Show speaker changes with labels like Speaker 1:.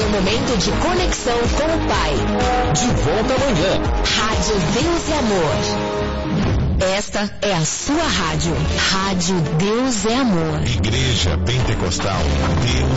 Speaker 1: seu momento de conexão com o Pai.
Speaker 2: De volta amanhã.
Speaker 1: Rádio Deus e Amor. Esta é a sua rádio. Rádio Deus é Amor.
Speaker 3: Igreja Pentecostal Deus